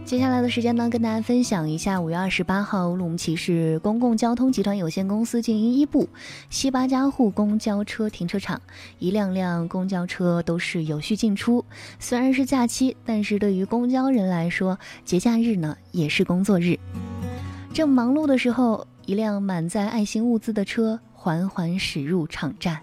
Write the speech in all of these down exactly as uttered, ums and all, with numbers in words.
接下来的时间呢，跟大家分享一下五月二十八号乌鲁木齐市公共交通集团有限公司经营一部西八家户公交车停车场，一辆辆公交车都是有序进出。虽然是假期，但是对于公交人来说，节假日呢也是工作日。正忙碌的时候，一辆满载爱心物资的车缓缓驶入场站。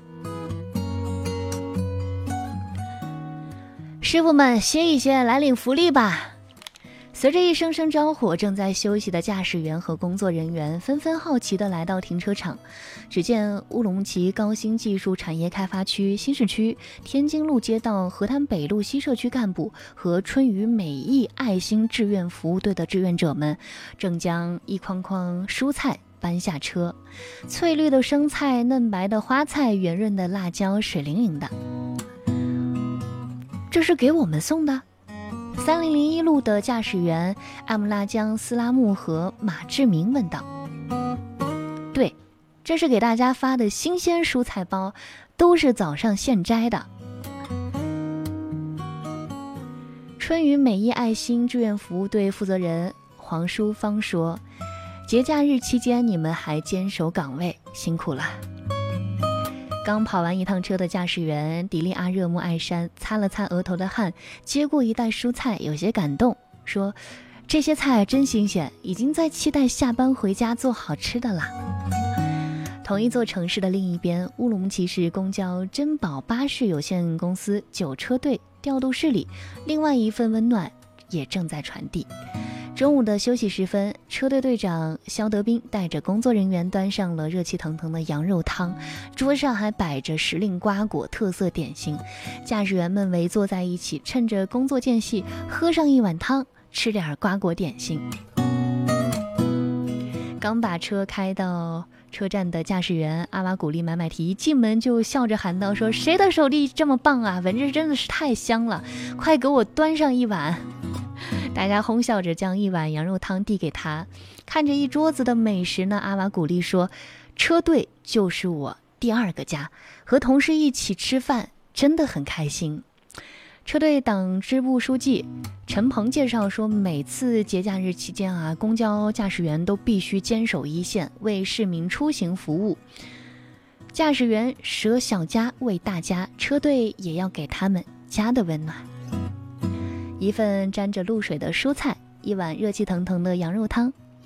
师傅们歇一歇，来领福利吧。随着一声声招呼，正在休息的驾驶员和工作人员纷纷好奇地来到停车场。只见乌鲁木齐高新技术产业开发区新市区天津路街道河滩北路西社区干部和春雨美意爱心志愿服务队的志愿者们，正将一筐筐蔬菜搬下车。翠绿的生菜，嫩白的花菜，圆润的辣椒，水灵灵的。这是给我们送的？三零零一路的驾驶员艾姆拉江斯拉木和马志明问道。对，这是给大家发的新鲜蔬菜包，都是早上现摘的。春雨美意爱心志愿服务队负责人黄淑芳说，节假日期间你们还坚守岗位，辛苦了。刚跑完一趟车的驾驶员迪丽阿热木艾山擦了擦额头的汗，接过一袋蔬菜，有些感动，说这些菜真新鲜，已经在期待下班回家做好吃的啦。同一座城市的另一边，乌鲁木齐市公交珍宝巴士有限公司九车队调度室里，另外一份温暖也正在传递。中午的休息时分，车队队长肖德斌带着工作人员端上了热气腾腾的羊肉汤，桌上还摆着时令瓜果特色点心。驾驶员们围坐在一起，趁着工作间隙喝上一碗汤，吃点瓜果点心。刚把车开到车站的驾驶员阿瓦古丽买买提一进门就笑着喊道，说谁的手艺这么棒啊，闻着真的是太香了，快给我端上一碗。大家哄笑着将一碗羊肉汤递给他，看着一桌子的美食呢，阿瓦古丽说，车队就是我第二个家，和同事一起吃饭真的很开心。车队党支部书记陈鹏介绍说，每次节假日期间啊，公交驾驶员都必须坚守一线，为市民出行服务。驾驶员舍小家为大家，车队也要给他们家的温暖。一份沾着露水的蔬菜，一碗热气腾腾的羊肉汤，